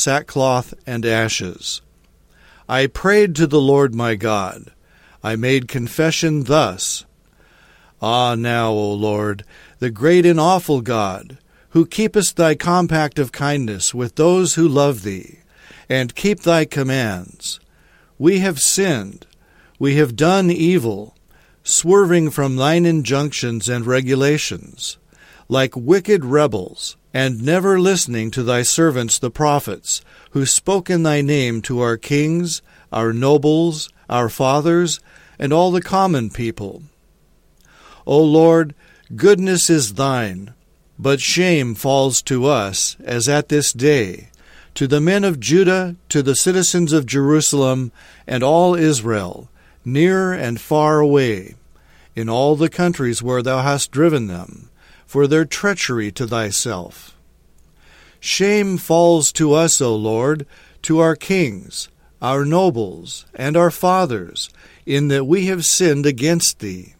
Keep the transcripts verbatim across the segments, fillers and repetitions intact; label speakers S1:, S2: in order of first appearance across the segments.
S1: sackcloth and ashes. I prayed to the Lord my God. I made confession thus. Ah, now, O Lord, the great and awful God, who keepest thy compact of kindness with those who love thee, and keep thy commands, we have sinned, we have done evil, swerving from thine injunctions and regulations, like wicked rebels, and never listening to thy servants the prophets, who spoke in thy name to our kings, our nobles, our fathers, and all the common people. O Lord, goodness is thine, but shame falls to us, as at this day, to the men of Judah, to the citizens of Jerusalem, and all Israel, near and far away, in all the countries where thou hast driven them, for their treachery to thyself. Shame falls to us, O Lord, to our kings, our nobles, and our fathers, in that we have sinned against thee.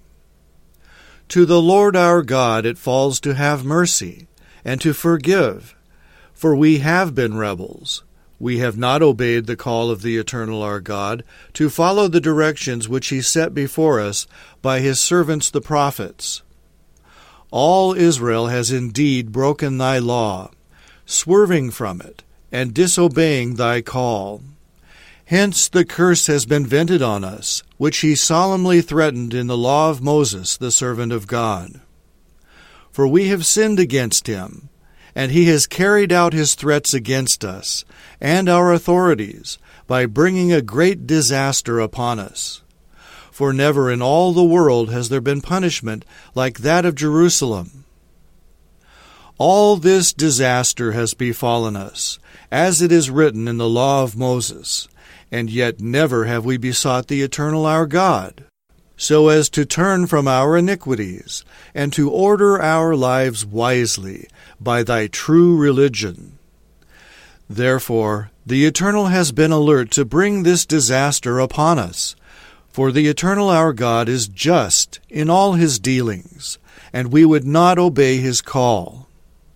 S1: To the Lord our God it falls to have mercy, and to forgive, for we have been rebels. We have not obeyed the call of the Eternal our God, to follow the directions which he set before us by his servants the prophets. All Israel has indeed broken thy law, swerving from it, and disobeying thy call. Hence the curse has been vented on us, which he solemnly threatened in the law of Moses, the servant of God. For we have sinned against him, and he has carried out his threats against us and our authorities by bringing a great disaster upon us. For never in all the world has there been punishment like that of Jerusalem. All this disaster has befallen us, as it is written in the law of Moses, and yet never have we besought the Eternal our God, so as to turn from our iniquities, and to order our lives wisely by thy true religion. Therefore the Eternal has been alert to bring this disaster upon us, for the Eternal our God is just in all his dealings, and we would not obey his call.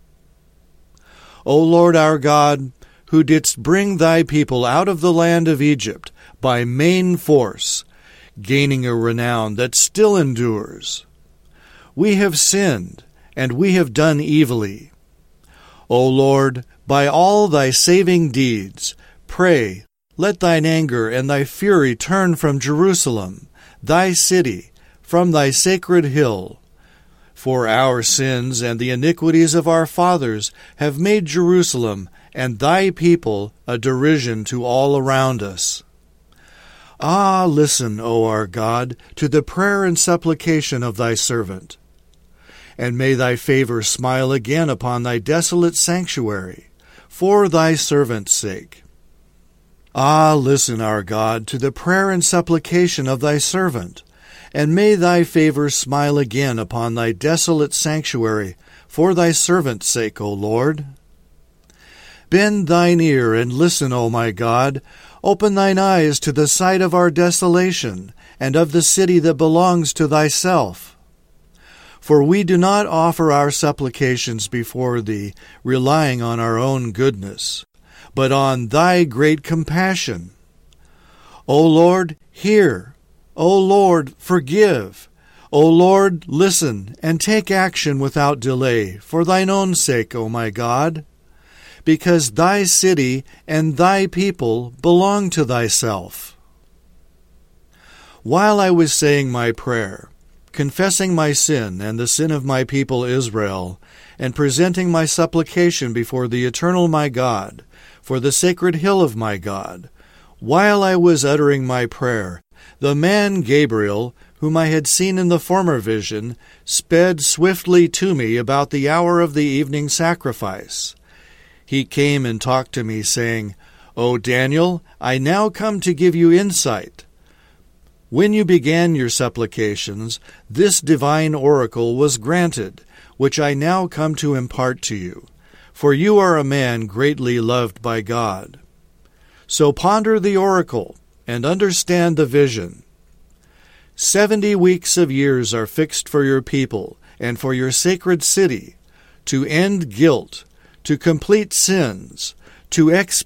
S1: O Lord our God, who didst bring thy people out of the land of Egypt by main force, gaining a renown that still endures, we have sinned, and we have done evilly. O Lord, by all thy saving deeds, pray, let thine anger and thy fury turn from Jerusalem, thy city, from thy sacred hill. For our sins and the iniquities of our fathers have made Jerusalem and thy people a derision to all around us. Ah, listen, O our God, to the prayer and supplication of thy servant. And may thy favor smile again upon thy desolate sanctuary, for thy servant's sake. Ah, listen, our God, to the prayer and supplication of thy servant, and may thy favor smile again upon thy desolate sanctuary, for thy servant's sake, O Lord. Bend thine ear and listen, O my God. Open thine eyes to the sight of our desolation, and of the city that belongs to thyself. For we do not offer our supplications before thee, relying on our own goodness, but on thy great compassion. O Lord, hear. O Lord, forgive. O Lord, listen, and take action without delay, for thine own sake, O my God, because thy city and thy people belong to thyself. While I was saying my prayer, confessing my sin and the sin of my people Israel, and presenting my supplication before the Eternal my God, for the sacred hill of my God, while I was uttering my prayer, the man Gabriel, whom I had seen in the former vision, sped swiftly to me about the hour of the evening sacrifice. He came and talked to me, saying, O Daniel, I now come to give you insight. When you began your supplications, this divine oracle was granted, which I now come to impart to you, for you are a man greatly loved by God. So ponder the oracle, and understand the vision. Seventy weeks of years are fixed for your people, and for your sacred city, to end guilt, to complete sins, to expiate